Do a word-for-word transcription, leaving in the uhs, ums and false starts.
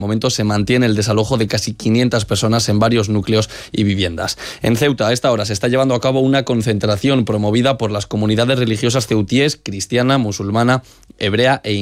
momento se mantiene el desalojo de casi quinientas personas en varios núcleos y viviendas. En Ceuta, a esta hora se está llevando a cabo una concentración promovida por las comunidades religiosas ceutíes, cristiana, musulmana, hebrea e